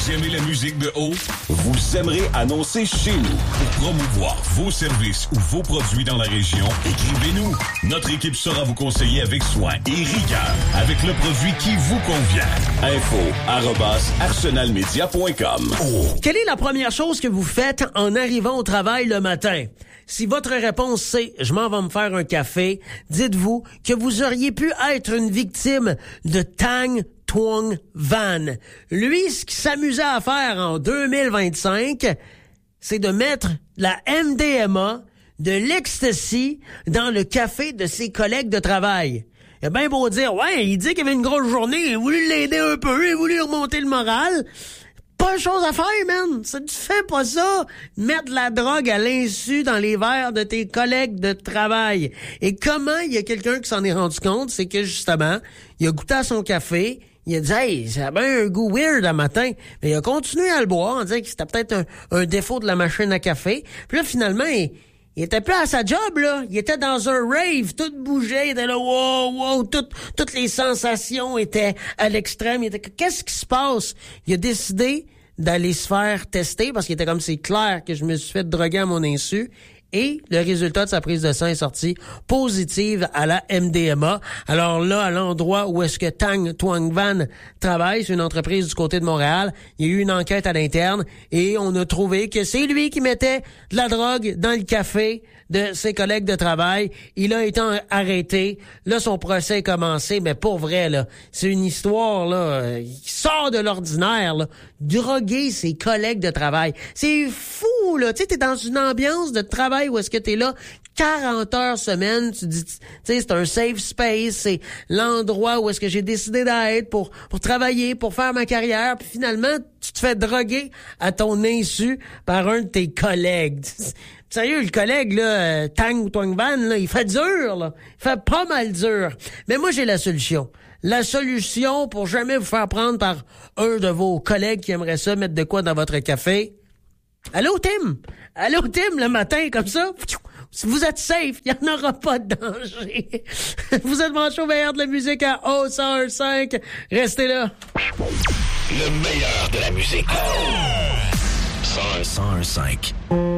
Vous aimez la musique de haut? Vous aimerez annoncer chez nous. Pour promouvoir vos services ou vos produits dans la région, écrivez-nous. Notre équipe saura vous conseiller avec soin et rigueur, avec le produit qui vous convient. info@arsenalmedia.com. Quelle est la première chose que vous faites en arrivant au travail le matin? Si votre réponse c'est « je m'en vais me faire un café », dites-vous que vous auriez pu être une victime de Thanh Tuong Van. Lui, ce qu'il s'amusait à faire en 2025, c'est de mettre la MDMA, de l'ecstasy, dans le café de ses collègues de travail. Il a bien beau dire « ouais, il dit qu'il avait une grosse journée, il a voulu l'aider un peu, il a voulu remonter le moral ». Pas de chose à faire, man. Ça, tu fais pas ça. Mettre de la drogue à l'insu dans les verres de tes collègues de travail. Et comment il y a quelqu'un qui s'en est rendu compte, c'est que justement, il a goûté à son café, il a dit « hey, ça a bien un goût weird à matin ». Mais il a continué à le boire en disant que c'était peut-être un défaut de la machine à café. Puis là, finalement, il était plus à sa job, là. Il était dans un rave, tout bougeait, il était là, wow, toutes les sensations étaient à l'extrême. Il était, qu'est-ce qui se passe? Il a décidé d'aller se faire tester parce qu'il était comme, c'est clair que je me suis fait droguer à mon insu. Et le résultat de sa prise de sang est sorti positive à la MDMA. Alors là, à l'endroit où est-ce que Thanh Tuong Van travaille, c'est une entreprise du côté de Montréal, il y a eu une enquête à l'interne et on a trouvé que c'est lui qui mettait de la drogue dans le café de ses collègues de travail. Il a été arrêté. Là, son procès est commencé, mais pour vrai, là, c'est une histoire là qui sort de l'ordinaire, là. Droguer ses collègues de travail. C'est fou, là. Tu sais, t'es dans une ambiance de travail où est-ce que t'es là 40 heures semaine, tu dis, tu sais, c'est un safe space, c'est l'endroit où est-ce que j'ai décidé d'être pour travailler, pour faire ma carrière, puis finalement, tu te fais droguer à ton insu par un de tes collègues. Sérieux, le collègue, là, Thanh Tuong Van, là, il fait dur, là. Il fait pas mal dur. Mais moi, j'ai la solution. La solution pour jamais vous faire prendre par un de vos collègues qui aimerait ça mettre de quoi dans votre café. Allô, Tim? Allô, Tim, le matin, comme ça? Vous êtes safe, il n'y en aura pas de danger. Vous êtes branché au meilleur de la musique à O105. Restez là. Le meilleur de la musique. 101.5.